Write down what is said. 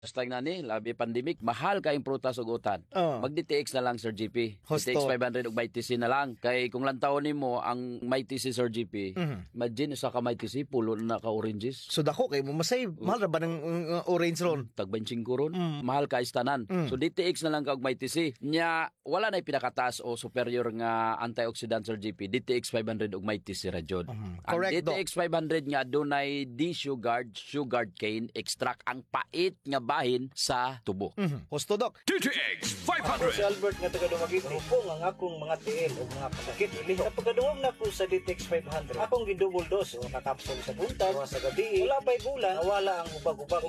Basta nga ni, labi pandemic, mahal kayong prutas ug utan. Mag-DTX na lang, Sir GP. Husto. DTX 500 ug may TC na lang. Kay kung lantaw nimo ang may TC, Sir GP, imagine sa ka may TC, pulo na ka-oranges. So dako kay mo masay mahal ra ba ng orange ron? Tag 25 ron, mahal ka istanan. So DTX na lang ka og may TC. Nya wala na pinakataas o superior nga antioxidant, Sir GP. DTX 500 ug may TC ra jud. Ang Correct, DTX 500 nga dunay sugared cane extract, ang pait nga bahin sa tubo. Husto, Dok. DTX Ako si 500. Albert nga taga Dumaguete. Rupong ang akong mga tiil o mga pasakit. Sa pagkaduwag na ko sa DTX 500, akong gidouble dose o nakapsule sa buntag o sa gabi. Wala pa'y bulan, nawala ang ubag-ubag.